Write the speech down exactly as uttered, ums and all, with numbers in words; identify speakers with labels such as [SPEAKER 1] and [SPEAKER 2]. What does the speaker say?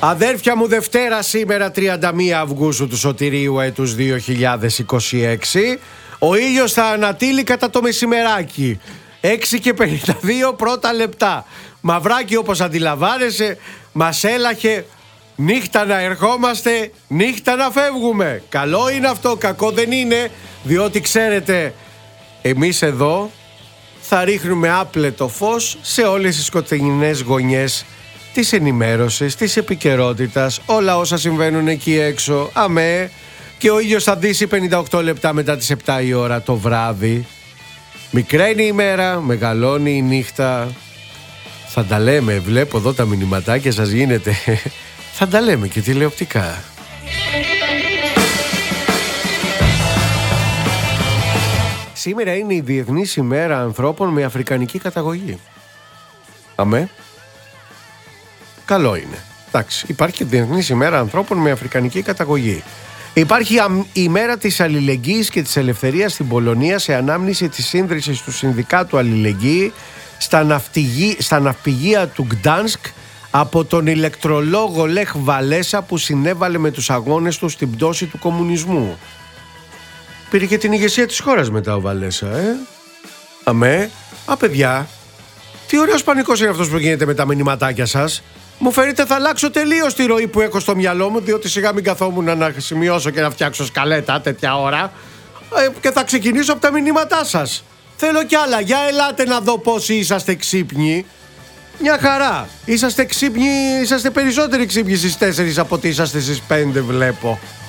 [SPEAKER 1] Αδέρφια μου, Δευτέρα σήμερα τριάντα μία Αυγούστου του Σωτηρίου έτους δύο χιλιάδες είκοσι έξι. Ο ήλιος θα ανατείλει κατά το μεσημεράκι, έξι και πενήντα δύο πρώτα λεπτά. Μαυράκι, όπως αντιλαμβάνεσαι, μας έλαχε νύχτα να ερχόμαστε, νύχτα να φεύγουμε. Καλό είναι αυτό, κακό δεν είναι, διότι ξέρετε, εμείς εδώ θα ρίχνουμε άπλετο φως σε όλες τις σκοτεινές γωνιές της ενημέρωσης, της επικαιρότητας, όλα όσα συμβαίνουν εκεί έξω. Αμέ. Και ο ήλιος θα δύσει πενήντα οκτώ λεπτά μετά τις επτά η ώρα το βράδυ. Μικραίνει η μέρα, μεγαλώνει η νύχτα. Θα τα λέμε, βλέπω εδώ τα μηνυματάκια σας γίνεται. Θα τα λέμε και τηλεοπτικά. Σήμερα είναι η Διεθνής ημέρα ανθρώπων με αφρικανική καταγωγή. Αμέ. Καλό είναι. Εντάξει, υπάρχει και Διεθνής ημέρα ανθρώπων με αφρικανική καταγωγή. Υπάρχει η ημέρα της αλληλεγγύης και της ελευθερίας στην Πολωνία σε ανάμνηση της σύνδρησης του Συνδικάτου Αλληλεγγύη στα, ναυτιγή, στα ναυπηγεία του Γκτάνσκ από τον ηλεκτρολόγο Λεχ Βαλέσα που συνέβαλε με τους αγώνες του στην πτώση του κομμουνισμού. Πήρε και την ηγεσία της χώρας μετά ο Βαλέσα, ε. Αμέ. Α, παιδιά, τι ωραίος πανικός είναι αυτός που γίνεται με τα μηνυματάκια σας. Μου φαίνεται θα αλλάξω τελείως τη ροή που έχω στο μυαλό μου, διότι σιγά μην καθόμουν να σημειώσω και να φτιάξω σκαλέτα τέτοια ώρα, ε, και θα ξεκινήσω από τα μηνύματά σας. Θέλω κι άλλα. Για ελάτε να δω πόσοι είσαστε ξύπνοι. Μια χαρά. Είσαστε ξύπνοι, είσαστε περισσότεροι ξύπνοι στις τέσσερις από ότι είσαστε στις πέντε, βλέπω.